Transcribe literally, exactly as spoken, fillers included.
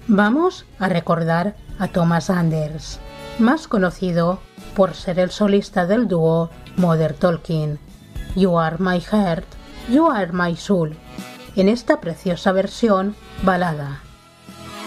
Vamos a recordar a Thomas Anders, más conocido por ser el solista del dúo Modern Talking, You Are My Heart, You Are My Soul, en esta preciosa versión balada.